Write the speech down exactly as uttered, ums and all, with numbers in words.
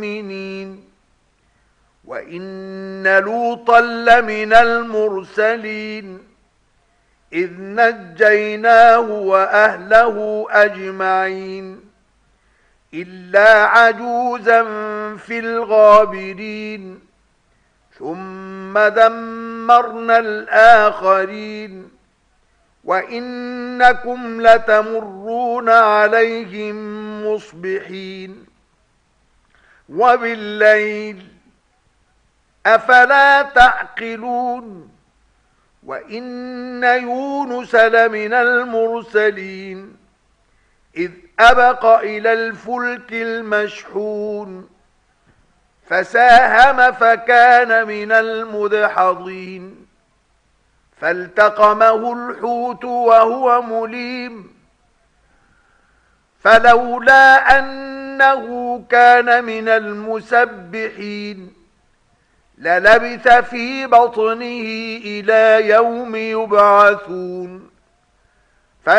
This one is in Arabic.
المؤمنين. وإن لوطا لمن المرسلين إذ نجيناه وأهله أجمعين إلا عجوزا في الغابرين ثم دمرنا الآخرين وإنكم لتمرون عليهم مصبحين وبالليل أفلا تعقلون. وإن يونس لمن المرسلين إذ أبق إلى الفلك المشحون فساهم فكان من المدحضين فالتقمه الحوت وهو مليم فلولا أنه كان من المسبحين للبث في بطنه إلى يوم يبعثون